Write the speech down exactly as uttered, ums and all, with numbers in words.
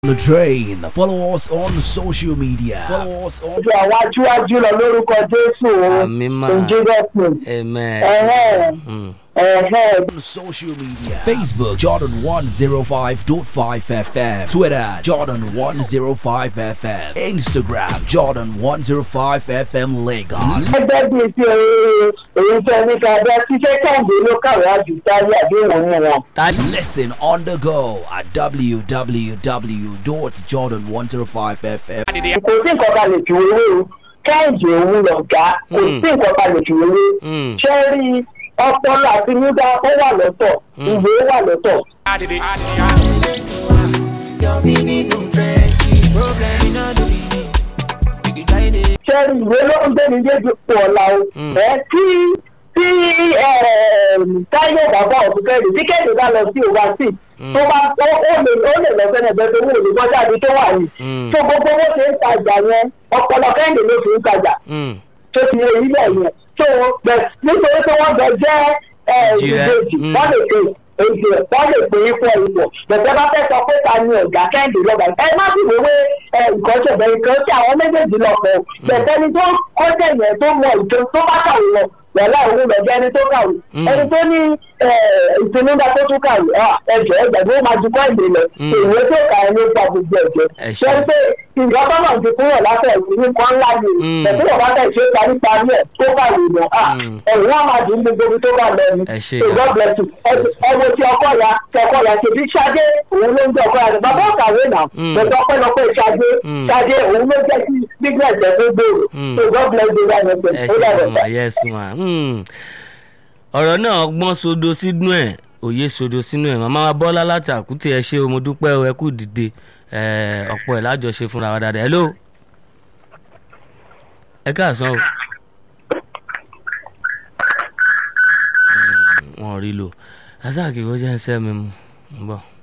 The train. Follow us on social media. Follow us on. Àwọn aṣíwájú lọ lórúkọ Jésù o. In Jesus' name. Amen. Ẹ̀hẹ́. Mm. Ẹ̀hẹ́. Social media. Facebook Jordan one oh five point five F M. Twitter Jordan one oh five F M. Instagram Jordan one oh five F M Lagos. Ẹgbẹ́ bíi ti èyí tẹ́ ní ká bẹ́ẹ̀ tí ṣé Kẹ́hìndé ló kàwé àjùtáyé àbí ìwọ̀n wọn. Listen on the go at w w w dot jordan one oh five F M. Kò sí nǹkan kan lè fi wéwé o. Kẹ́hìndé òun lọ̀gá. Kò sí nǹkan kan lè fi wéwé. Ṣé rí ọpọlọ àti nígbà ó wà lọ́tọ̀, ìwé wà lọ́tọ̀. Ṣé rí ìwé ló ń gbé ní Jésù pọ̀ ọ̀la o? Ẹ tí tí Táyọ̀ bàbá ọ̀tún Kẹ́hìndé tí Kẹ́hìndé bá lọ sí overseas tó bá ó lè ó lè lọ sẹ́nẹ̀ bẹ́ẹ̀ tó wù ní bọ́jà àbí tó wà yìí. Tó gbogbo bó ṣe ń tajà yẹn ọpọlọ Kẹ́hìndé ló fi ń tajà. Tó ti yẹ ilé yẹn. So nítorí pé wọ́n jọ jẹ́ ìbejì wọ́n lè pè èdè wọ́n lè pè é fún ìbò bẹ̀tẹ̀ bá fẹ́ sọ pé ta ni ọ̀gá Kẹ́hìndé lọ́gà ẹ má sì wéwé nǹkan ṣẹ̀bẹ̀ nǹkan tí àwọn méjèèjì lọ pọ̀ bẹ̀tẹ̀ ni tó kọ́jẹ̀ yẹn tó mọ ìjọ tó bá kàwé lọ wàhálà òun lọ́jọ́ ẹni tó kàwé ẹni tó ní ìpinnuda tó tún kàwé ẹjọ́ ẹgbẹ̀gbẹ́ ó máa ju kọ́ ìdè lọ èyí tó kà ẹ́ ló gba gbogbo ẹ̀jẹ̀ ṣe pé ìgbà tó náà ti kúrò látẹ̀ ìlú kan ńlá ni ẹ̀sìn ọ̀bá tẹ̀ ṣe parí parí ẹ̀ tó kàwé lọ ẹ̀rù wọn máa dùn ní gbogbo tó bá lọ ni God bless you ẹ̀wọ̀ tí ọkọ ya tí ọkọ ya ṣe bí Ṣadé òun ló ń jẹ́ ọkọ ya bàbá ọ̀kàwé náà bẹ̀tẹ̀ ọpẹ́lọpẹ́ Ṣadé Ṣadé òun ló jẹ́ kí business ẹ̀ tó gbòòrò so God bless you guys. ọ̀rọ̀ náà gbọ́n sodo sínú ẹ̀ òye sodo sínú ẹ̀ màmá wa Bọ́lá láti Àkútè ẹ ṣé o mo dúpẹ́ o ẹ kú dìde ọ̀pọ̀ ẹ̀ lájọṣe fúnra wa dáadáa hello ẹ káàsán o wọn ò rí lò lásàkì ó jẹ́ ń sẹ́ mi mú un bọ̀.